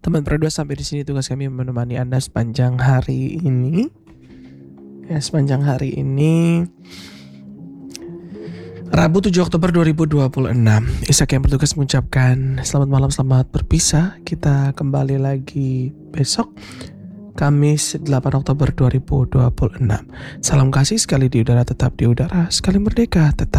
Teman berdua, sampai di sini tugas kami menemani Anda sepanjang hari ini. Ya, sepanjang hari ini Rabu 7 Oktober 2026. Ishak yang bertugas mengucapkan selamat malam, selamat berpisah. Kita kembali lagi besok, Kamis 8 Oktober 2026. Salam kasih sekali di udara, tetap di udara. Sekali merdeka, tetap